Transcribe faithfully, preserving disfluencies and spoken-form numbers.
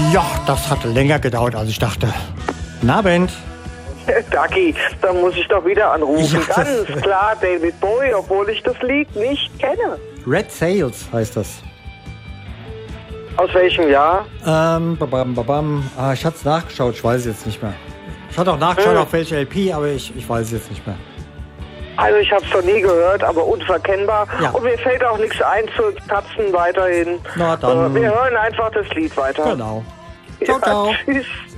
Ja, das hat länger gedauert, als ich dachte. Guten Abend. Ducky, da muss ich doch wieder anrufen. Ja, Ganz klar David Bowie, obwohl ich das Lied nicht kenne. Red Sails heißt das. Aus welchem Jahr? Ähm, babam, babam. Ah, ich hatte es nachgeschaut, ich weiß es jetzt nicht mehr. Ich hatte auch nachgeschaut, hm. auf welche L P, aber ich, ich weiß es jetzt nicht mehr. Also ich habe es noch nie gehört, aber unverkennbar. Ja. Und mir fällt auch nichts ein zu Katzen weiterhin. Na dann. Äh, Wir hören einfach das Lied weiter. Genau. Ciao, Ja, ciao. tschüss.